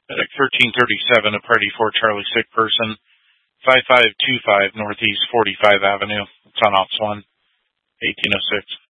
Medic 1337, a party for Charlie sick person, 5525 Northeast 45 Avenue. It's on Ops 1, 1806.